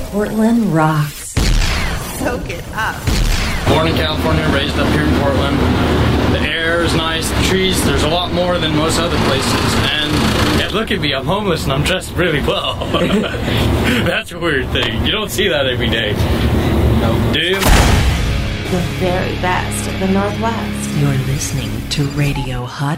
Portland rocks. Soak it up. Born in California, raised up here in Portland. The air is nice, the trees, there's a lot more than most other places. And yeah, look at me, I'm homeless and I'm dressed really well. That's a weird thing. You don't see that every day. Do you? The very best of the Northwest. You're listening to Radio Hot